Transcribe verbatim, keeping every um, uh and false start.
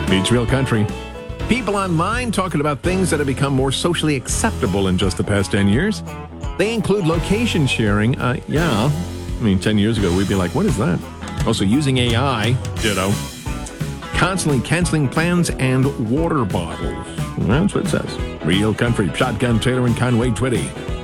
Meets Real Country. People online talking about things that have become more socially acceptable in just the past ten years. They include location sharing. Uh, yeah, I mean, ten years ago, we'd be like, what is that? Also, using A I, ditto. Constantly canceling plans and water bottles. That's what it says. Real Country, Shotgun Taylor and Conway Twitty.